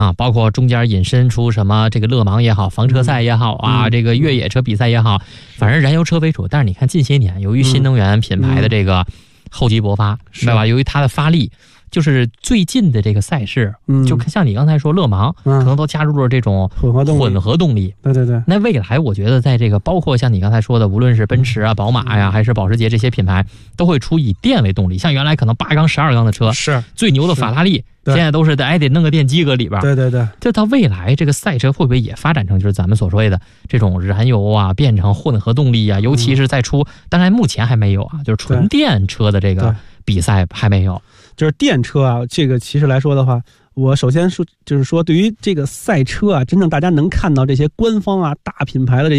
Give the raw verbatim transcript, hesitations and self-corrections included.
啊，包括中间引申出什么这个勒芒也好，房车赛也好啊， 嗯、 这个越野车比赛也好，反正燃油车为主。但是你看近些年，由于新能源品牌的这个厚积薄发，对、嗯、吧？由于它的发力。就是最近的这个赛事，嗯、就像你刚才说勒芒、嗯，可能都加入了这种混合动力。混合动力对对对。 那未来我觉得在这个包括像你刚才说的，无论是奔驰啊、宝马呀、啊，还是保时捷这些品牌，都会出以电为动力。像原来可能八缸、十二缸的车是最牛的法拉利，现在都是得哎得弄个电机搁里边。 对对对。 这到未来这个赛车会不会也发展成就是咱们所说的这种燃油啊变成混合动力啊？尤其是在出，当然目前还没有啊，就是纯电车的这个比赛还没有。 就是电车啊，这个其实来说的话，我首先说就是说，对于这个赛车啊，真正大家能看到这些官方啊、大品牌的这些。